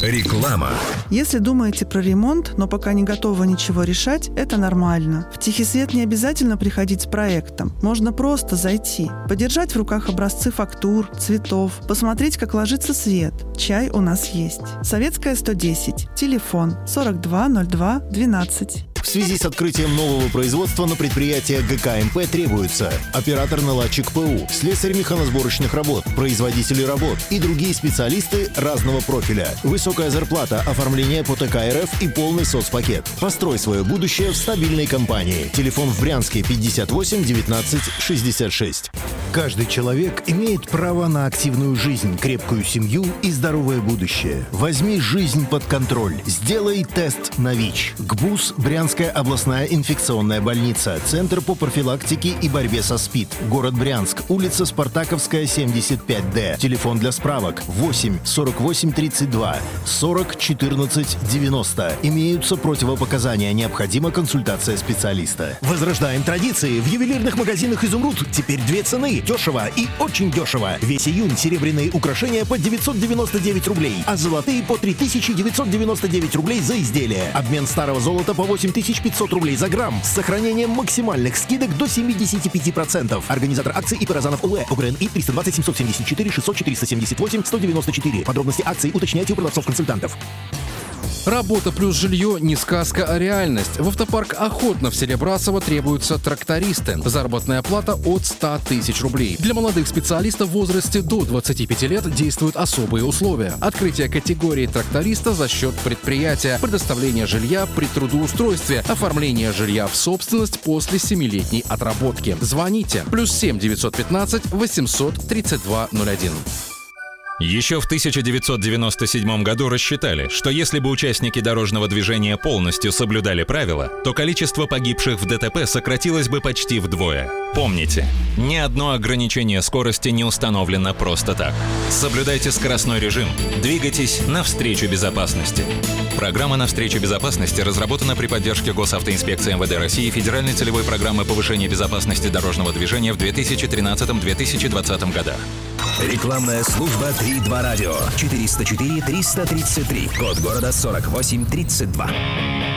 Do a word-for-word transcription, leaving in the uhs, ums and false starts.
Реклама. Если думаете про ремонт, но пока не готовы ничего решать, это нормально. В Тихий Свет не обязательно приходить с проектом. Можно просто зайти, подержать в руках образцы фактур, цветов, посмотреть, как ложится свет. Чай у нас есть. Советская, сто десять. Телефон сорок два ноль два двенадцать. В связи с открытием нового производства на предприятие ГК-МП требуется оператор-наладчик ПУ, слесарь механосборочных работ, производители работ и другие специалисты разного профиля. Высокая зарплата, оформление по ТК РФ и полный соцпакет. Построй свое будущее в стабильной компании. Телефон в Брянске пятьдесят восемь девятнадцать шестьдесят шесть. Каждый человек имеет право на активную жизнь, крепкую семью и здоровое будущее. Возьми жизнь под контроль. Сделай тест на ВИЧ. ГБУС Брянская областная инфекционная больница. Центр по профилактике и борьбе со СПИД. Город Брянск. Улица Спартаковская, семьдесят пять Д. Телефон для справок восемь сорок восемь тридцать два сорок четырнадцать девяносто. Имеются противопоказания. Необходима консультация специалиста. Возрождаем традиции. В ювелирных магазинах «Изумруд» теперь две цены. Дешево и очень дешево. Весь июнь серебряные украшения по девятьсот девяносто девять рублей, а золотые по три тысячи девятьсот девяносто девять рублей за изделие. Обмен старого золота по восемь тысяч пятьсот рублей за грамм с сохранением максимальных скидок до семьдесят пять процентов. Организатор акции ИП Розанов ОЛ. ОГРНИ триста двадцать семьсот семьдесят четыре шестьсот четыреста семьдесят восемь сто девяносто четыре. Подробности акции уточняйте у продавцов-консультантов. Работа плюс жилье не сказка, а реальность. В автопарк «Охотно» в селе Брасово требуются трактористы. Заработная плата от ста тысяч рублей. Для молодых специалистов в возрасте до двадцати пяти лет действуют особые условия. Открытие категории тракториста за счет предприятия, предоставление жилья при трудоустройстве, оформление жилья в собственность после семилетней отработки. Звоните. Плюс семь девятьсот пятнадцать восемьсот тридцать два ноль один. Еще в тысяча девятьсот девяносто седьмом году рассчитали, что если бы участники дорожного движения полностью соблюдали правила, то количество погибших в ДТП сократилось бы почти вдвое. Помните, ни одно ограничение скорости не установлено просто так. Соблюдайте скоростной режим, двигайтесь навстречу безопасности. Программа «Навстречу безопасности» разработана при поддержке Госавтоинспекции МВД России и Федеральной целевой программы повышения безопасности дорожного движения в две тысячи тринадцатом — две тысячи двадцатом годах. Рекламная служба три два радио. четыреста четыре триста тридцать три. Код города сорок восемь тридцать два.